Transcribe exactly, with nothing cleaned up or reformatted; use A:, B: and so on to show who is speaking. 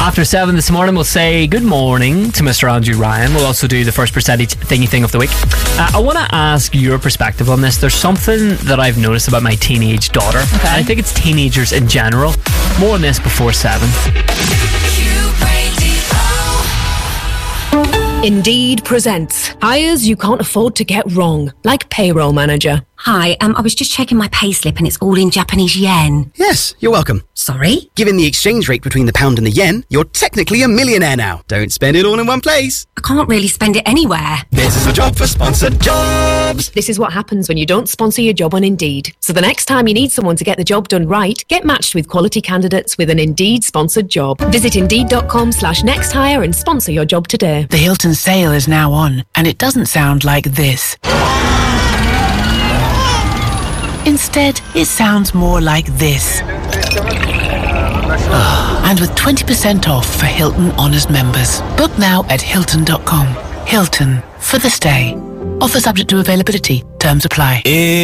A: After seven this morning, we'll say good morning to Mister Andrew Ryan. We'll also do the first percentage thingy thing of the week. Uh, I want to ask your perspective on this. There's something that I've noticed about my teenage daughter. Okay. And I think it's teenagers in general. More on this before seven.
B: Indeed presents hires you can't afford to get wrong, like payroll manager.
C: Hi, um, I was just checking my payslip and it's all in Japanese yen.
D: Yes, you're welcome.
C: Sorry?
D: Given the exchange rate between the pound and the yen, you're technically a millionaire now. Don't spend it all in one place.
C: I can't really spend it anywhere.
D: This is a job for sponsored jobs.
B: This is what happens when you don't sponsor your job on Indeed. So the next time you need someone to get the job done right, get matched with quality candidates with an Indeed sponsored job. Visit Indeed.com slash next hire and sponsor your job today.
E: The Hilton sale is now on, and it doesn't sound like this. Instead, it sounds more like this. And with twenty percent off for Hilton Honors members. Book now at Hilton dot com. Hilton, for the stay. Offer subject to availability. Terms apply.